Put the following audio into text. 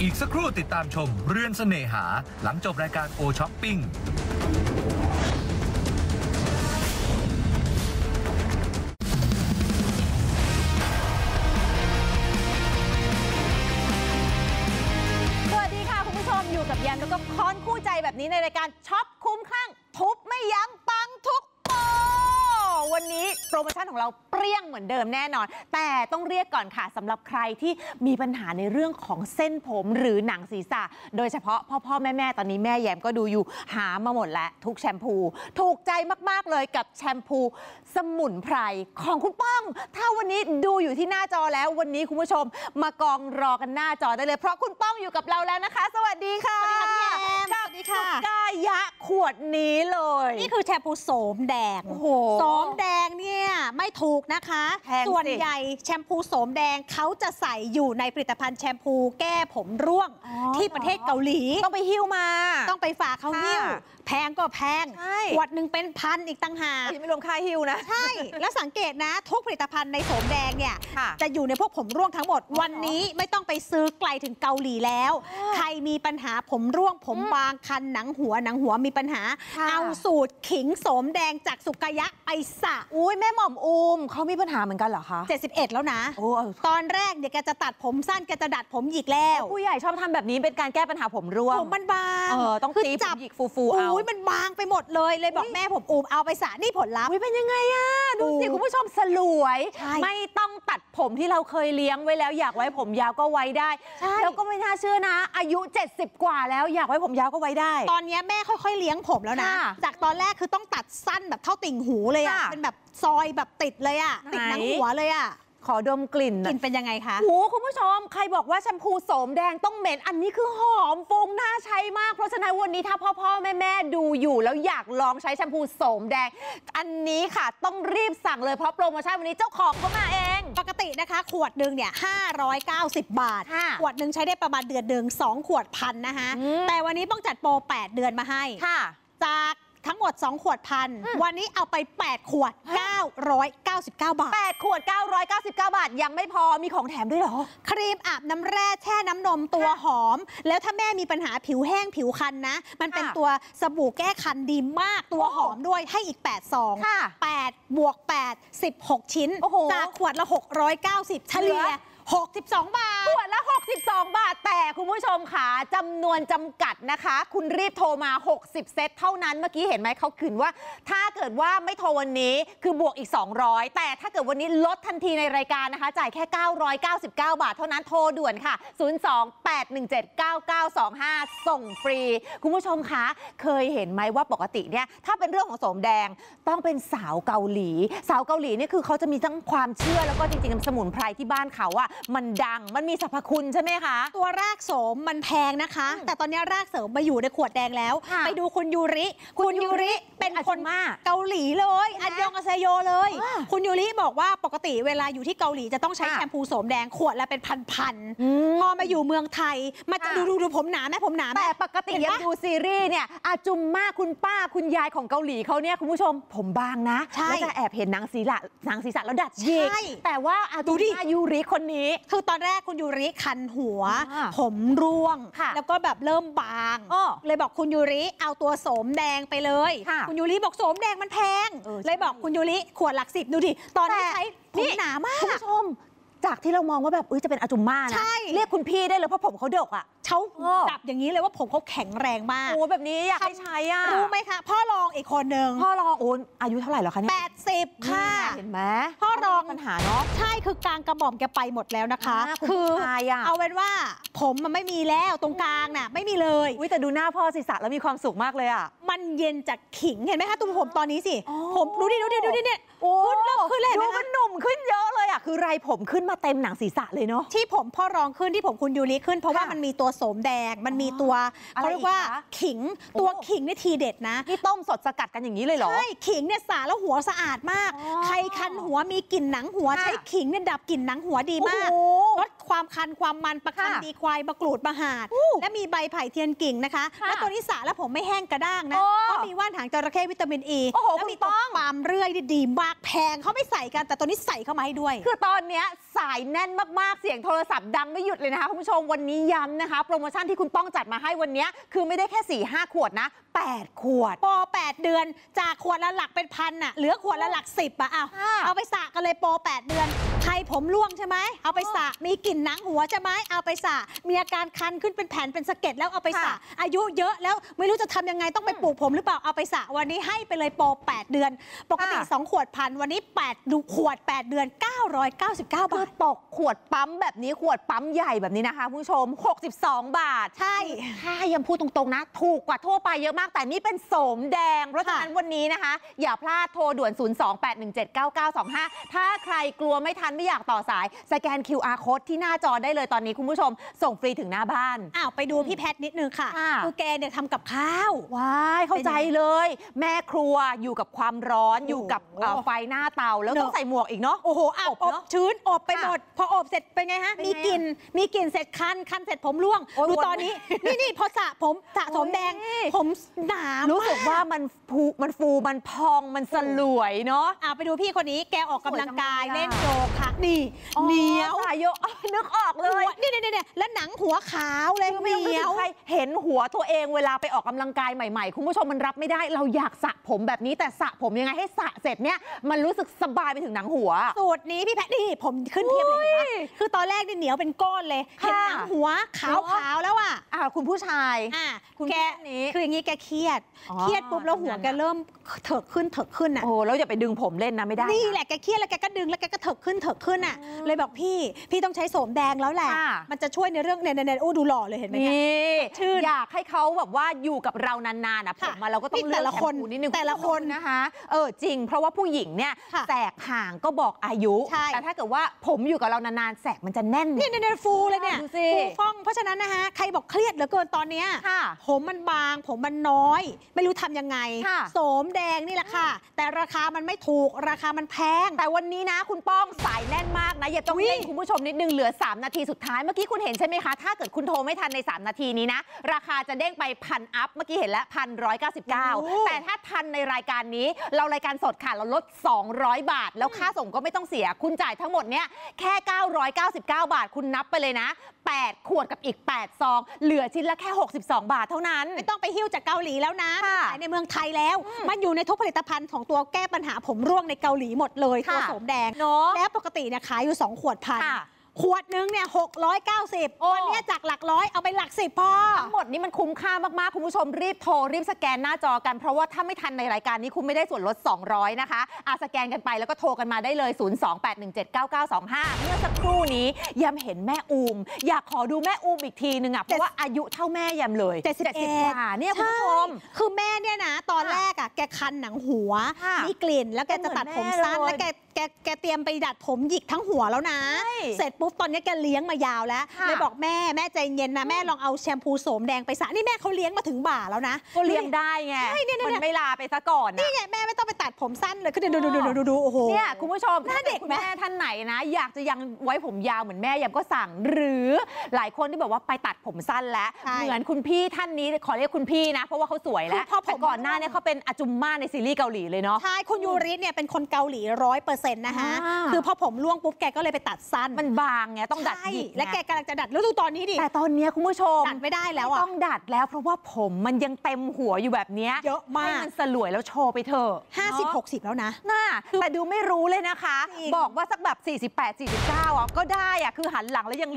อีกสักครู่ติดตามชมเรือนเสน่หาหลังจบรายการโอช้อปปิ้งอยู่กับแยมแล้วก็ค้อนคู่ใจแบบนี้ในรายการช็อปคุ้มคลั่งทุบไม่ยั้งปังทุกโปรวันนี้โปรโมชั่นของเราเปรี้ยงเหมือนเดิมแน่นอนแต่ต้องเรียกก่อนค่ะสำหรับใครที่มีปัญหาในเรื่องของเส้นผมหรือหนังศีรษะโดยเฉพาะพ่อแม่ตอนนี้แม่แยมก็ดูอยู่หามาหมดแล้วทุกแชมพูถูกใจมากๆเลยกับแชมพูสมุนไพรของคุณป้องถ้าวันนี้ดูอยู่ที่หน้าจอแล้ววันนี้คุณผู้ชมมากองรอกันหน้าจอได้เลยเพราะคุณป้องอยู่กับเราแล้วนะคะสวัสดีค่ะสวัสดีค่ะพี่แยมสวัสดีค่ะกายะขวดนี้เลยนี่คือแชมพูโสมแดงโสมแดงเนี่ยไม่ถูกนะคะส่วนใหญ่แชมพูโสมแดงเขาจะใส่อยู่ในผลิตภัณฑ์แชมพูแก้ผมร่วงที่ประเทศเกาหลีต้องไปหิ้วมาต้องไปฝากเขาหิ้วแพงก็แพงขวดหนึ่งเป็นพันอีกต่างหากไม่รวมค่าหิ้วนะใช่แล้วสังเกตนะทุกผลิตภัณฑ์ในโสมแดงเนี่ยจะอยู่ในพวกผมร่วงทั้งหมดวันนี้ไม่ต้องไปซื้อไกลถึงเกาหลีแล้วใครมีปัญหาผมร่วงผมบางคันหนังหัวมีปัญหาเอาสูตรขิงโสมแดงจากสุกายะไปสระอุ้ยแม่หม่อมอูมเขามีปัญหาเหมือนกันเหรอคะ 71แล้วนะตอนแรกเนี่ยแกจะตัดผมสั้นแกจะดัดผมหยิกแล้วผู้ใหญ่ชอบทำแบบนี้เป็นการแก้ปัญหาผมร่วงผมมันบางต้องตีผมหยิกฟูเอาอุ้ยมันบางไปหมดเลยบอกแม่ผมอูมเอาไปสระนี่ผลลัพธ์เป็นยังไงอะดูสิคุณผู้ชมสลวยไม่ต้องตัดผมที่เราเคยเลี้ยงไว้แล้วอยากไว้ผมยาวก็ไว้ได้แล้วก็ไม่น่าเชื่อนะอายุ70กว่าแล้วอยากไว้ผมยาวก็ไว้ได้ตอนนี้แม่ค่อยๆเลี้ยงผมแล้วนะจากตอนแรกคือต้องตัดสั้นแบบเท่าติ่งหูเลยอะเป็นแบบซอยแบบติดเลยอะติดหนังหัวเลยอะขอดมกลิ่นเป็นยังไงคะโหคุณผู้ชมใครบอกว่าแชมพูโสมแดงต้องเหม็นอันนี้คือหอมฟุ้งน่าใช้มากเพราะฉะนั้นวันนี้ถ้าพ่อแม่ดูอยู่แล้วอยากลองใช้แชมพูโสมแดงอันนี้ค่ะต้องรีบสั่งเลยเพราะโปรโมชั่นวันนี้เจ้าของเขามาเองปกตินะคะขวดหนึ่งเนี่ย590 บาทขวดหนึ่งใช้ได้ประมาณเดือนหนึ่ง2 ขวดพันนะคะแต่วันนี้ต้องจัดโปร8 เดือนมาให้จากทั้งหมด2 ขวดพันวันนี้เอาไป8 ขวด999 บาท 8 ขวด999 บาทยังไม่พอมีของแถมด้วยเหรอครีมอาบน้ำแร่แช่น้ำนมตัวหอมแล้วถ้าแม่มีปัญหาผิวแห้งผิวคันนะมันเป็นตัวสบู่แก้คันดีมากตัวหอมด้วยให้อีก8 ซอง8 บวก 8 16 ชิ้นจากขวดละ690เฉลี่ย62 บาทขวดละ62 บาทแต่คุณผู้ชมค่ะจำนวนจำกัดนะคะคุณรีบโทรมา60 เซตเท่านั้นเมื่อกี้เห็นไหมเขาขืนว่าถ้าเกิดว่าไม่โทรวันนี้คือบวกอีก200แต่ถ้าเกิดวันนี้ลดทันทีในรายการนะคะจ่ายแค่999 บาทเท่านั้นโทรด่วนค่ะ02-817-9925ส่งฟรีคุณผู้ชมคะเคยเห็นไหมว่าปกติเนี่ยถ้าเป็นเรื่องของโสมแดงต้องเป็นสาวเกาหลีนี่คือเขาจะมีทั้งความเชื่อแล้วก็จริงๆสมุนไพรที่บ้านเขาอะมันดังมันมีสรรพคุณใช่ไหมคะตัวรากโสมมันแพงนะคะแต่ตอนนี้รากโสมมาอยู่ในขวดแดงแล้วไปดูคุณยูริเป็นคนเกาหลีเลยอันยองอาเซโยเลยคุณยูริบอกว่าปกติเวลาอยู่ที่เกาหลีจะต้องใช้แชมพูโสมแดงขวดละเป็นพันพอมาอยู่เมืองไทยมาจะดูผมหนาไหมผมหนาแต่ปกติยังดูซีรีส์เนี่ยอาจุมมาคุณป้าคุณยายของเกาหลีเขาเนี่ยคุณผู้ชมผมบางนะแล้วจะแอบเห็นหนังศีรษะแล้วดัดหยิกแต่ว่าดูดิยูริคนนี้คือตอนแรกคุณยูริคันหัวผมร่วงแล้วก็แบบเริ่มบางเลยบอกคุณยูริเอาตัวโสมแดงไปเลยคุณยูริบอกโสมแดงมันแพงเลยบอกคุณยูริขวดหลัก10ดูดิตอนนี้ใช้ผมหนามากคุณผู้ชมจากที่เรามองว่าแบบจะเป็นอาจุมม่านะเรียกคุณพี่ได้เลยเพราะผมเขาดกอ่ะเขาจับอย่างนี้เลยว่าผมเขาแข็งแรงมากโอ้แบบนี้อยากให้ใช้อ่ะรู้ไหมคะพ่อรองอีกคนนึงพ่อรองโอ้อายุเท่าไหร่แล้วคะเนี่ย 80ค่ะเห็นไหมพ่อรองปัญหาเนาะใช่คือกลางกระหม่อมแกไปหมดแล้วนะคะคือเอาเป็นว่าผมมันไม่มีแล้วตรงกลางน่ะไม่มีเลยแต่ดูหน้าพ่อศีรษะแล้วมีความสุขมากเลยอ่ะมันเย็นจากขิงเห็นไหมคะตัวผมตอนนี้สิผมดูดิเนี่ยขึ้นเลยดูมันหนุ่มขึ้นเยอะเลยอ่ะคือไรผมขึ้นมาเต็มหนังศีรษะเลยเนาะที่ผมพ่อรองขึ้นที่ผมคุณยูริขึ้นเพราะว่ามันมีตัวโสมแดงมันมีตัวเขาเรียกว่าขิงตัวขิงนี่ทีเด็ดนะที่ต้มสดสกัดกันอย่างนี้เลยเหรอใช่ขิงเนี่ยสาแล้วหัวสะอาดมากใครคันหัวมีกลิ่นหนังหัวใช้ขิงเนี่ยดับกลิ่นหนังหัวดีมากลดความคันความมันประคันดีควายมะกรูดมะหาดและมีใบไผ่เทียนกิ่งนะคะและตัวนี้สาแล้วผมไม่แห้งกระด้างนะเพราะมีว่านหางจระเข้วิตามินอีแล้วมีตัวปาล์มเรื่อยดีมากแพงเขาไม่ใส่กันแต่ตัวนี้ใส่เข้ามาให้ด้วยคือตอนเนี้ยสายแน่นมากๆเสียงโทรศัพท์ดังไม่หยุดเลยนะคะคุณผู้ชมวันนี้ย้ำนะคะโปรโมชั่นที่คุณป้องจัดมาให้วันนี้คือไม่ได้แค่ 4-5 ขวดนะ8 ขวดโปร8 เดือนจากขวดละหลักเป็นพันน่ะเหลือขวดละหลัก10อ่ะเอาไปสระกันเลยโปร8 เดือนใครผมร่วงใช่ไหมเอาไปสระมีกลิ่นหนังหัวใช่ไหมเอาไปสระมีอาการคันขึ้นเป็นแผ่นเป็นสะเก็ดแล้วเอาไปสระอายุเยอะแล้วไม่รู้จะทำยังไงต้องไปปลูกผมหรือเปล่าเอาไปสระวันนี้ให้ไปเลยโปร8 เดือนปกติ2 ขวดพันวันนี้8 ขวด 8 เดือน999 บาทคือตกขวดปั๊มแบบนี้ขวดปั๊มใหญ่แบบนี้นะคะคุณผู้ชม62 บาทใช่ถ้ายังพูดตรงๆนะถูกกว่าทั่วไปเยอะมากแต่นี่เป็นโสมแดงเพราะฉะนั้นวันนี้นะคะอย่าพลาดโทรด่วน 028179925 ถ้าใครกลัวไม่ทันไม่อยากต่อสายสแกน QR Code ที่หน้าจอได้เลยตอนนี้คุณผู้ชมส่งฟรีถึงหน้าบ้านไปดูพี่แพทนิดนึงค่ะคือแกเนี่ยทำกับข้าวว้ายเข้าใจเลยแม่ครัวอยู่กับความร้อนอยู่กับไฟหน้าเตาแล้วต้องใส่หมวกอีกเนาะโอ้โหอบชื้นอบไปหมดพออบเสร็จเป็นไงฮะมีกลิ่นเสร็จคันเสร็จผมร่วงดูตอนนี้นี่พอสระผมสระผมแดงผมหนารู้สึกว่ามันฟูมันพองมันสลวยเนาะไปดูพี่คนนี้แกออกกำลังกายเล่นโยคะนี่เหนียวเยอะนึกออกเลยนี่แล้วหนังหัวขาวเลยเหนียวเห็นหัวตัวเองเวลาไปออกกำลังกายใหม่ๆคุณผู้ชมมันรับไม่ได้เราอยากสระผมแบบนี้แต่สระผมยังไงให้สระเสร็จเนี่ยมันรู้สึกสบายไปถึงหนังหัวสูตรนี้พี่แพทนี่ผมขึ้นเทียบเลยนะคือตอนแรกนี่เหนียวเป็นก้อนเลยเห็นหนังหัวขาวแล้วคุณผู้ชายแกนี้คืออย่างนี้แกเครียดปุ๊บแล้วหัวแกเริ่มเถิกขึ้นอ่ะโอ้แล้วอย่าไปดึงผมเล่นนะไม่ได้นี่แหละแกเครียดแล้วแกก็ดึงแล้วแกก็เถิกขึ้นอ่ะเลยบอกพี่ต้องใช้โสมแดงแล้วแหละมันจะช่วยในเรื่องเนี่ยดูหล่อเลยเห็นไหมนี่อยากให้เขาแบบว่าอยู่กับเรานานๆนะผมมาเราก็ต้องเลือกแชมพูนิดนึงแต่ละคนนะคะจริงเพราะว่าผู้หญิงเนี่ยแสกห่างก็บอกอายุแต่ถ้าเกิดว่าผมอยู่กับเรานานๆแสกมันจะแน่นเนี่ยฟูเลยเนี่ยฟูฟ่องเพราะฉะนั้นนะคะใครบอกเครียดเหลือเกินตอนนี้ผมมันบางผมมันน้อยไม่รู้ทำยังไงโสมแดงนี่แหละค่ะแต่ราคามันไม่ถูกราคามันแพงแต่วันนี้นะคุณป้องสายแน่นมากนะอย่าต้องเล่นคุณผู้ชมนิดนึงเหลือ3 นาทีสุดท้ายเมื่อกี้คุณเห็นใช่ไหมคะถ้าเกิดคุณโทรไม่ทันใน3 นาทีนี้นะราคาจะเด้งไป1,000 อัพเมื่อกี้เห็นแล้ว1,199แต่ถ้าทันในรายการนี้เรารายการสดค่ะเราลด200 บาทแล้วค่าส่งก็ไม่ต้องเสียคุณจ่ายทั้งหมดเนี้ยแค่999 บาทคุณนับไปเลยนะ8 ขวดกับอีก8 ซองเหลือชิ้นละแค่62 บาทเท่านั้นไม่ต้องไปหิ้วจากเกาหลีแล้วนะขายในเมืองไทยแล้วมันอยู่ในทุกผลิตภัณฑ์ของตัวแก้ปัญหาผมร่วงในเกาหลีหมดเลยตัวโสมแดงแล้วปกติเนี่ยขายอยู่2 ขวดพันขวดนึงเนี่ย690วันนี้จากหลักร้อยเอาไปหลัก10พอทั้งหมดนี้มันคุ้มค่ามากๆคุณผู้ชมรีบโทรรีบสแกนหน้าจอกันเพราะว่าถ้าไม่ทันในรายการนี้คุณไม่ได้ส่วนลด200นะคะสแกนกันไปแล้วก็โทรกันมาได้เลย028179925เมื่อสักครู่นี้ยำเห็นแม่อูมอยากขอดูแม่อูมอีกทีนึงเพราะว่าอายุเท่าแม่ยำเลย 71 เนี่ยคุณผู้ชมคือแม่เนี่ยนะตอนแรกแกคันหนังหัวมีกลิ่นแล้วแกจะตัดผมสั้นแล้วแกเตรียมไปดัดผมหยิกทั้งหัวแล้วนะเสร็จปุ๊บตอนนี้แกเลี้ยงมายาวแล้วเลยบอกแม่ใจเย็นนะแม่ลองเอาแชมพูโสมแดงไปสระนี่แม่เขาเลี้ยงมาถึงบ่าแล้วนะก็เลี้ยงได้ไงมันไม่ลาไปซะก่อนนี่ไงแม่ไม่ต้องไปตัดผมสั้นเลยคือดูโอ้โหเนี่ยคุณผู้ชมหน้าเด็กแม่ท่านไหนนะอยากจะยังไว้ผมยาวเหมือนแม่ยำก็สั่งหรือหลายคนที่แบบว่าไปตัดผมสั้นแล้วเหมือนคุณพี่ท่านนี้ขอเรียกคุณพี่นะเพราะว่าเขาสวยแล้วแต่ก่อนหน้านี้เขาเป็นอาจุมม่าในซีรีส์เกาหลีเลยเนาะใช่คุณยูริเนี่ยเป็นคนเกาหลี100%นะคะคือพอผมร่วงปุ๊บแกก็เลยไปตัดสั้นมันบางไงต้องดัดหยิกและแกกำลังจะดัดแล้วดูตอนนี้ดิแต่ตอนนี้คุณผู้ชมดัดไม่ได้แล้วต้องดัดแล้วเพราะว่าผมมันยังเต็มหัวอยู่แบบนี้เยอะมากให้มันสลวยแล้วโชว์ไปเถอะ 50-60แล้วนะแต่ดูไม่รู้เลยนะคะบอกว่าสักแบบ48-49ก็ได้คือหันหลังแล้วยัง